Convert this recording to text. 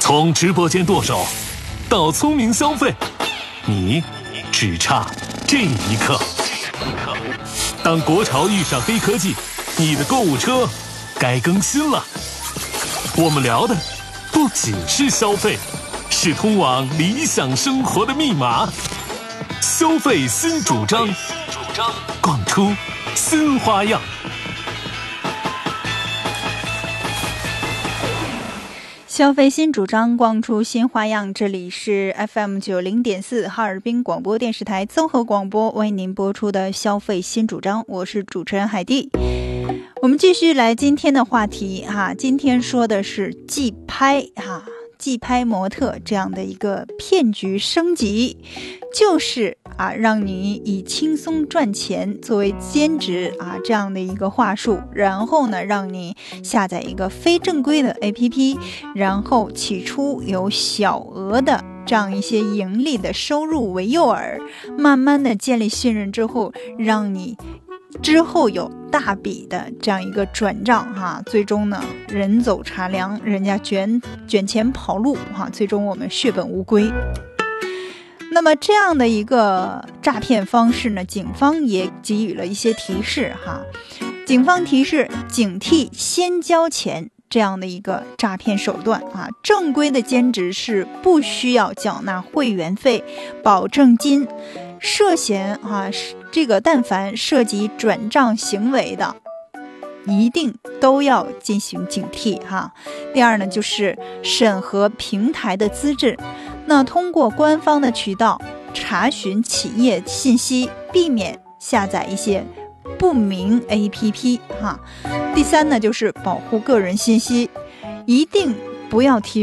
从直播间剁手到聪明消费，你只差这一刻。当国潮遇上黑科技，你的购物车该更新了。我们聊的不仅是消费，是通往理想生活的密码。消费新主张，逛出新花样。 消费新主张，逛出新花样。这里是 FM90.4 哈尔滨广播电视台综合广播为您播出的消费新主张，我是主持人海蒂。我们继续来今天的话题哈，今天说的是即拍模特这样的一个骗局升级，就是让你以轻松赚钱作为兼职这样的一个话术，然后呢让你下载一个非正规的 APP， 然后起初有小额的这样一些盈利的收入为诱饵，慢慢的建立信任之后，让你之后有大笔的这样一个转账最终呢人走茶凉，人家卷钱跑路最终我们血本无归。那么这样的一个诈骗方式呢，警方也给予了一些提示警方提示警惕先交钱这样的一个诈骗手段正规的兼职是不需要缴纳会员费、保证金，涉嫌这个但凡涉及转账行为的，一定都要进行警惕第二呢，就是审核平台的资质，那通过官方的渠道查询企业信息，避免下载一些不明 APP 第三呢，就是保护个人信息，一定不要提